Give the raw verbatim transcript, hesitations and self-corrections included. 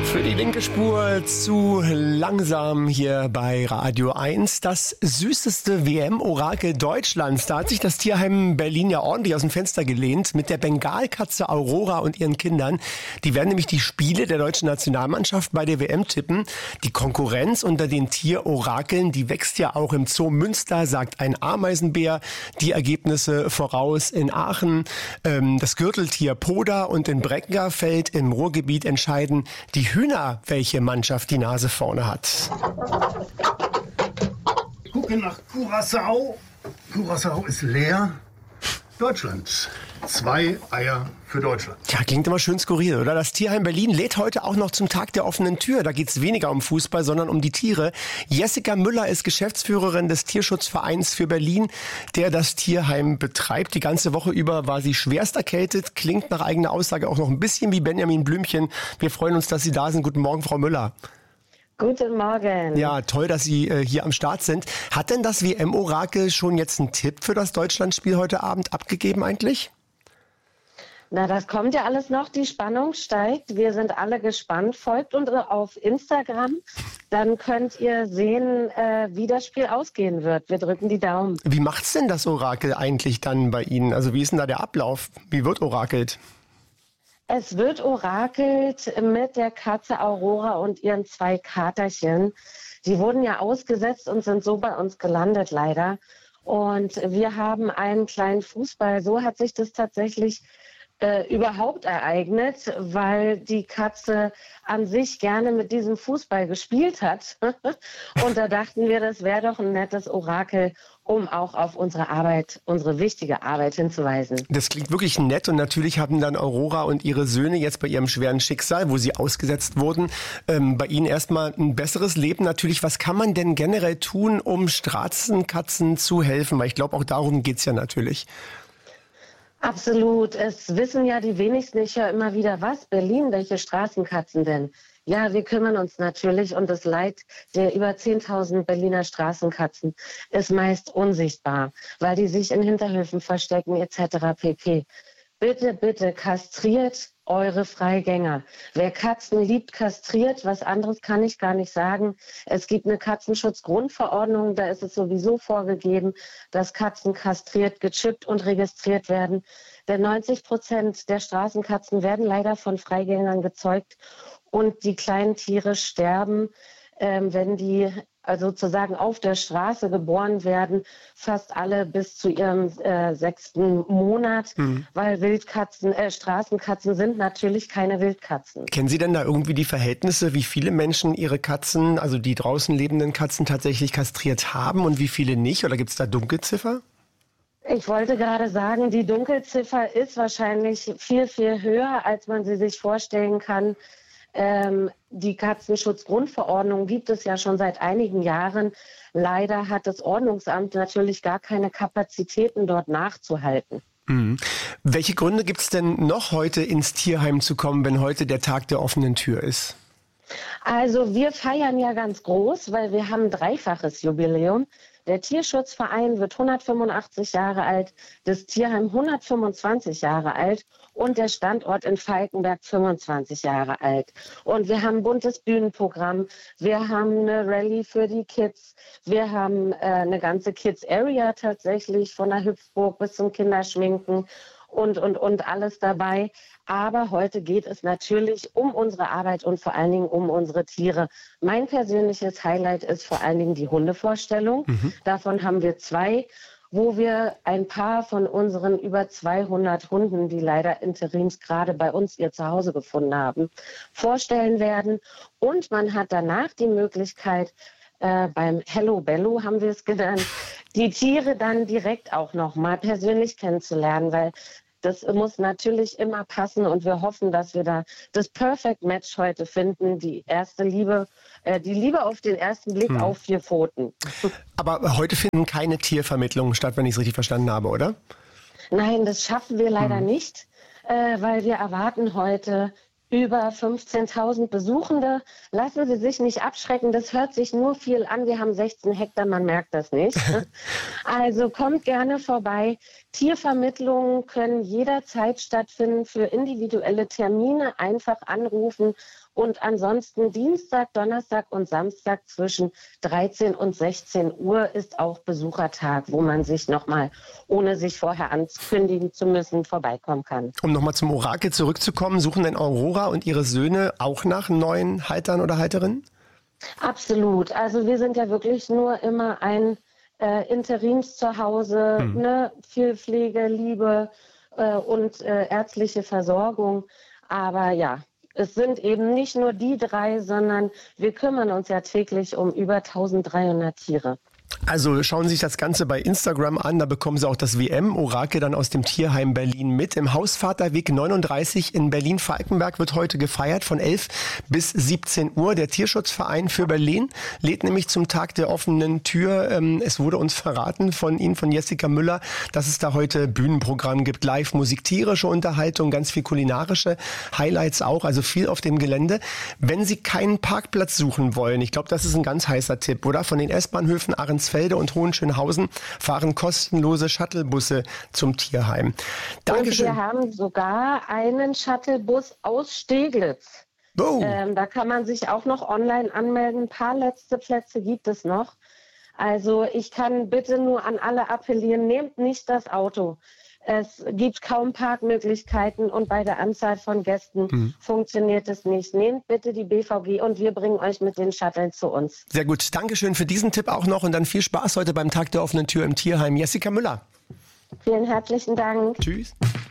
Für die linke Spur zu langsam hier bei Radio eins. Das süßeste W M-Orakel Deutschlands. Da hat sich das Tierheim Berlin ja ordentlich aus dem Fenster gelehnt mit der Bengalkatze Aurora und ihren Kindern. Die werden nämlich die Spiele der deutschen Nationalmannschaft bei der W M tippen. Die Konkurrenz unter den Tierorakeln, die wächst ja auch im Zoo Münster, sagt ein Ameisenbär. Die Ergebnisse voraus in Aachen. Ähm, das Gürteltier Poda und in Breckengerfeld im Ruhrgebiet entscheiden die Hühner, welche Mannschaft die Nase vorne hat. Gucke nach Curaçao. Curaçao ist leer. Deutschland. Zwei Eier für Deutschland. Ja, klingt immer schön skurril, oder? Das Tierheim Berlin lädt heute auch noch zum Tag der offenen Tür. Da geht es weniger um Fußball, sondern um die Tiere. Jessica Müller ist Geschäftsführerin des Tierschutzvereins für Berlin, der das Tierheim betreibt. Die ganze Woche über war sie schwerst erkältet. Klingt nach eigener Aussage auch noch ein bisschen wie Benjamin Blümchen. Wir freuen uns, dass Sie da sind. Guten Morgen, Frau Müller. Guten Morgen. Ja, toll, dass Sie äh, hier am Start sind. Hat denn das W M-Orakel schon jetzt einen Tipp für das Deutschlandspiel heute Abend abgegeben eigentlich? Na, das kommt ja alles noch. Die Spannung steigt. Wir sind alle gespannt. Folgt uns auf Instagram. Dann könnt ihr sehen, äh, wie das Spiel ausgehen wird. Wir drücken die Daumen. Wie macht's denn das Orakel eigentlich dann bei Ihnen? Also wie ist denn da der Ablauf? Wie wird orakelt? Es wird orakelt mit der Katze Aurora und ihren zwei Katerchen. Die wurden ja ausgesetzt und sind so bei uns gelandet, leider. Und wir haben einen kleinen Fußball. So hat sich das tatsächlich äh, überhaupt ereignet, weil die Katze an sich gerne mit diesem Fußball gespielt hat. Und da dachten wir, das wäre doch ein nettes Orakel, um auch auf unsere Arbeit, unsere wichtige Arbeit hinzuweisen. Das klingt wirklich nett und natürlich haben dann Aurora und ihre Söhne jetzt bei ihrem schweren Schicksal, wo sie ausgesetzt wurden, ähm, bei ihnen erstmal ein besseres Leben. Natürlich, was kann man denn generell tun, um Straßenkatzen zu helfen? Weil ich glaube, auch darum geht's ja natürlich. Absolut. Es wissen ja die wenigsten. Ich höre immer wieder, was, Berlin, welche Straßenkatzen denn? Ja, wir kümmern uns natürlich und das Leid der über zehntausend Berliner Straßenkatzen ist meist unsichtbar, weil die sich in Hinterhöfen verstecken et cetera pp. Bitte, bitte kastriert eure Freigänger. Wer Katzen liebt, kastriert. Was anderes kann ich gar nicht sagen. Es gibt eine Katzenschutzgrundverordnung, da ist es sowieso vorgegeben, dass Katzen kastriert, gechippt und registriert werden. Denn neunzig Prozent der Straßenkatzen werden leider von Freigängern gezeugt. Und die kleinen Tiere sterben, ähm, wenn die also sozusagen auf der Straße geboren werden, fast alle bis zu ihrem äh, sechsten Monat, mhm. weil Wildkatzen, äh, Straßenkatzen sind natürlich keine Wildkatzen. Kennen Sie denn da irgendwie die Verhältnisse, wie viele Menschen ihre Katzen, also die draußen lebenden Katzen tatsächlich kastriert haben und wie viele nicht? Oder gibt es da Dunkelziffer? Ich wollte gerade sagen, die Dunkelziffer ist wahrscheinlich viel, viel höher, als man sie sich vorstellen kann. Ähm, die Katzenschutzgrundverordnung gibt es ja schon seit einigen Jahren. Leider hat das Ordnungsamt natürlich gar keine Kapazitäten, dort nachzuhalten. Mhm. Welche Gründe gibt es denn noch, heute ins Tierheim zu kommen, wenn heute der Tag der offenen Tür ist? Also wir feiern ja ganz groß, weil wir haben ein dreifaches Jubiläum. Der Tierschutzverein wird hundertfünfundachtzig Jahre alt, das Tierheim hundertfünfundzwanzig Jahre alt und der Standort in Falkenberg fünfundzwanzig Jahre alt. Und wir haben ein buntes Bühnenprogramm, wir haben eine Rallye für die Kids, wir haben äh, eine ganze Kids-Area tatsächlich, von der Hüpfburg bis zum Kinderschminken und, und, und alles dabei. Aber heute geht es natürlich um unsere Arbeit und vor allen Dingen um unsere Tiere. Mein persönliches Highlight ist vor allen Dingen die Hundevorstellung. Mhm. Davon haben wir zwei, wo wir ein paar von unseren über zweihundert Hunden, die leider interims gerade bei uns ihr Zuhause gefunden haben, vorstellen werden. Und man hat danach die Möglichkeit, äh, beim Hello Bello haben wir es genannt, die Tiere dann direkt auch noch mal persönlich kennenzulernen, weil das muss natürlich immer passen und wir hoffen, dass wir da das Perfect Match heute finden. Die erste Liebe, äh, die Liebe auf den ersten Blick hm. auf vier Pfoten. Aber heute finden keine Tiervermittlungen statt, wenn ich es richtig verstanden habe, oder? Nein, das schaffen wir leider hm. nicht, äh, weil wir erwarten heute über fünfzehntausend Besuchende. Lassen Sie sich nicht abschrecken, das hört sich nur viel an. Wir haben sechzehn Hektar, man merkt das nicht. Also kommt gerne vorbei. Tiervermittlungen können jederzeit stattfinden. Für individuelle Termine einfach anrufen. Und ansonsten Dienstag, Donnerstag und Samstag zwischen dreizehn und sechzehn Uhr ist auch Besuchertag, wo man sich nochmal, ohne sich vorher ankündigen zu müssen, vorbeikommen kann. Um nochmal zum Orakel zurückzukommen, suchen denn Aurora und ihre Söhne auch nach neuen Haltern oder Halterinnen? Absolut. Also wir sind ja wirklich nur immer ein äh, Interims-Zuhause, hm. ne? Viel Pflege, Liebe äh, und äh, ärztliche Versorgung. Aber ja, es sind eben nicht nur die drei, sondern wir kümmern uns ja täglich um über eintausenddreihundert Tiere. Also schauen Sie sich das Ganze bei Instagram an, da bekommen Sie auch das W M-Orakel dann aus dem Tierheim Berlin mit. Im Hausvaterweg neununddreißig in Berlin-Falkenberg wird heute gefeiert von elf bis siebzehn Uhr. Der Tierschutzverein für Berlin lädt nämlich zum Tag der offenen Tür. Es wurde uns verraten von Ihnen, von Jessica Müller, dass es da heute Bühnenprogramm gibt, Live-Musik, tierische Unterhaltung, ganz viel kulinarische Highlights auch, also viel auf dem Gelände. Wenn Sie keinen Parkplatz suchen wollen, ich glaube, das ist ein ganz heißer Tipp, oder? Von den S-Bahnhöfen Ahrensfelde und Hohenschönhausen fahren kostenlose Shuttlebusse zum Tierheim. Dankeschön. Und wir haben sogar einen Shuttlebus aus Steglitz. Oh. Ähm, da kann man sich auch noch online anmelden. Ein paar letzte Plätze gibt es noch. Also ich kann bitte nur an alle appellieren, nehmt nicht das Auto. Es gibt kaum Parkmöglichkeiten und bei der Anzahl von Gästen hm. funktioniert es nicht. Nehmt bitte die B V G und wir bringen euch mit den Shuttle zu uns. Sehr gut. Dankeschön für diesen Tipp auch noch und dann viel Spaß heute beim Tag der offenen Tür im Tierheim. Jessica Müller. Vielen herzlichen Dank. Tschüss.